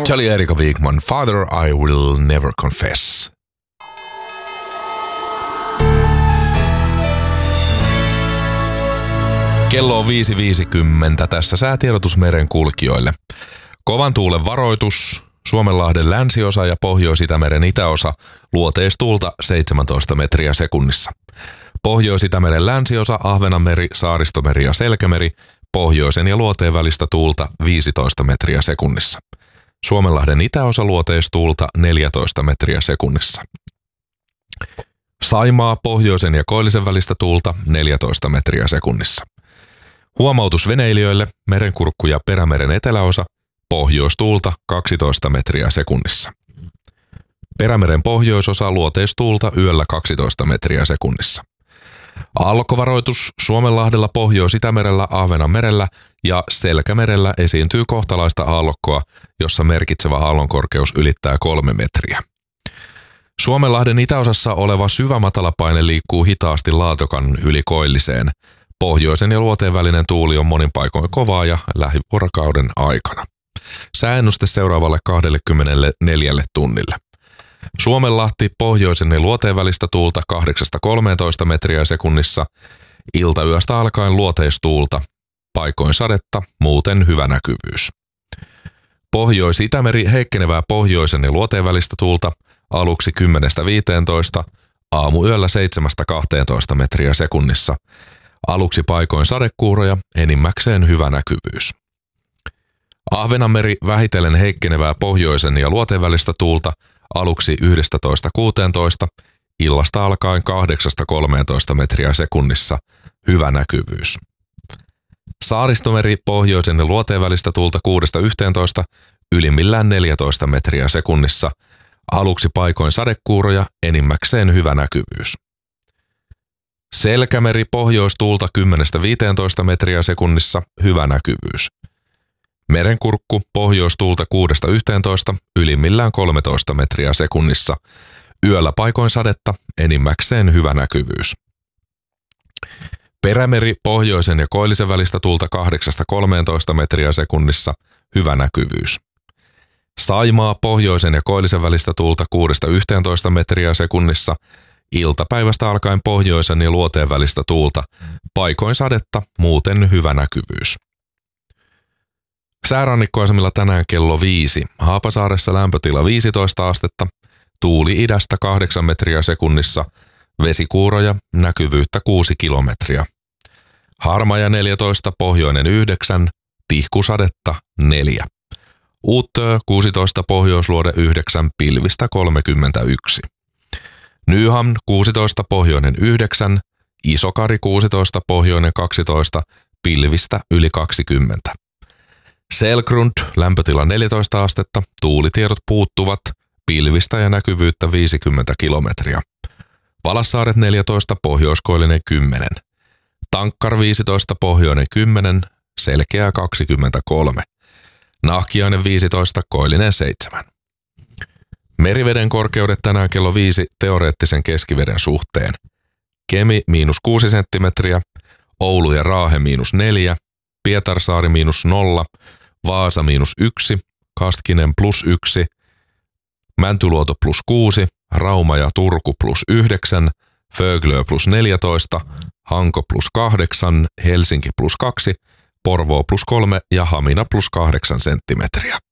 Charlie Erika Wigman, Father, I will never confess. Kello on 5.50, tässä säätiedotus merenkulkijoille. Kovan tuulen varoitus, Suomenlahden länsiosa ja Pohjois-Itämeren itäosa, luoteistuulta 17 metriä sekunnissa. Pohjois-Itämeren länsiosa, Ahvenanmeri, Saaristomeri ja Selkämeri, pohjoisen ja luoteen välistä tuulta 15 metriä sekunnissa. Suomenlahden itäosa, luoteistuulta 14 metriä sekunnissa. Saimaa, pohjoisen ja koillisen välistä tuulta 14 metriä sekunnissa. Huomautus veneilijöille, Merenkurkku ja Perämeren eteläosa, pohjoistuulta 12 metriä sekunnissa. Perämeren pohjoisosa, luoteistuulta yöllä 12 metriä sekunnissa. Aallokkovaroitus, Suomenlahdella, Pohjois-Itämerellä, Ahvenanmerellä ja Selkämerellä esiintyy kohtalaista aallokkoa, jossa merkitsevä aallonkorkeus ylittää 3 metriä. Suomenlahden itäosassa oleva syvä matalapaine liikkuu hitaasti Laatokan yli koilliseen. Pohjoisen ja luoteen välinen tuuli on monin paikoin kovaa ja lähivuorokauden aikana. Sääennuste seuraavalle 24 tunnille. Suomenlahti, pohjoisen ja luoteen välistä tuulta 8-13 metriä sekunnissa, iltayöstä alkaen luoteistuulta, paikoin sadetta, muuten hyvä näkyvyys. Pohjois-Itämeri, heikkenevää pohjoisen ja luoteen välistä tuulta, aluksi 10-15, aamuyöllä 7-12 metriä sekunnissa, aluksi paikoin sadekuuroja, enimmäkseen hyvä näkyvyys. Ahvenanmeri, vähitellen heikkenevää pohjoisen ja luoteen välistä tuulta, aluksi 11-16, illasta alkaen 8-13 metriä sekunnissa, hyvä näkyvyys. Saaristomeri, pohjoisen ja luoteen välistä tuulta 6-11, ylimmillään 14 metriä sekunnissa, aluksi paikoin sadekuuroja, enimmäkseen hyvä näkyvyys. Selkämeri, pohjoistuulta 10-15 metriä sekunnissa, hyvä näkyvyys. Merenkurkku, pohjoistuulta 6-11, ylimmillään 13 metriä sekunnissa, yöllä paikoin sadetta, enimmäkseen hyvä näkyvyys. Perämeri, pohjoisen ja koillisen välistä tuulta 8-13 metriä sekunnissa, hyvä näkyvyys. Saimaa, pohjoisen ja koillisen välistä tuulta 6-11 metriä sekunnissa, iltapäivästä alkaen pohjoisen ja luoteen välistä tuulta, paikoin sadetta, muuten hyvä näkyvyys. Säärannikkoasemilla tänään kello 5. Haapasaaressa lämpötila 15 astetta, tuuli idästä 8 metriä sekunnissa, vesikuuroja, näkyvyyttä 6 kilometriä. Harmaja 14, pohjoinen 9, tihkusadetta 4. Uuttöö 16, pohjoisluode 9, pilvistä 31. Nyhamn 16, pohjoinen 9, Isokari 16, pohjoinen 12, pilvistä yli 20. Selgrund, lämpötila 14 astetta, tuulitiedot puuttuvat, pilvistä ja näkyvyyttä 50 kilometriä. Palassaaret 14, pohjoiskoillinen 10. Tankkar 15, pohjoinen 10, selkeää 23. Nahkiainen 15, koillinen 7. Meriveden korkeudet tänään kello 5 teoreettisen keskiveden suhteen. Kemi -6 senttimetriä, Oulu ja Raahe -4, Pietarsaari -0, Vaasa -1, Kaskinen +1, Mäntyluoto +6, Rauma ja Turku +9, Föglö +14, Hanko +8, Helsinki +2, Porvoo +3 ja Hamina +8 senttimetriä.